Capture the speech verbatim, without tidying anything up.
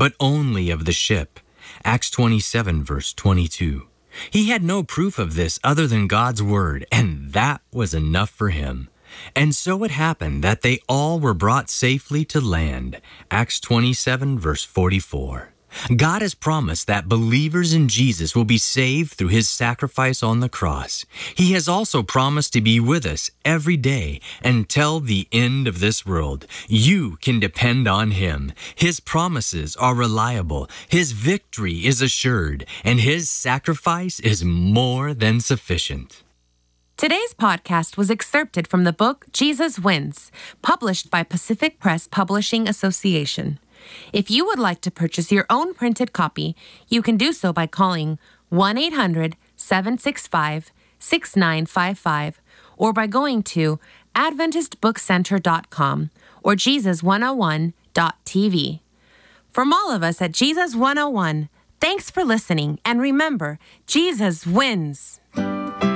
but only of the ship. Acts twenty-seven, verse twenty-two. He had no proof of this other than God's word, and that was enough for him. And so it happened that they all were brought safely to land. Acts twenty-seven, verse forty-four. God has promised that believers in Jesus will be saved through his sacrifice on the cross. He has also promised to be with us every day until the end of this world. You can depend on him. His promises are reliable. His victory is assured, and his sacrifice is more than sufficient. Today's podcast was excerpted from the book Jesus Wins, published by Pacific Press Publishing Association. If you would like to purchase your own printed copy, you can do so by calling one eight hundred, seven six five, six nine five five or by going to adventist book center dot com or jesus one oh one dot t v. From all of us at Jesus one oh one, thanks for listening, and remember, Jesus wins!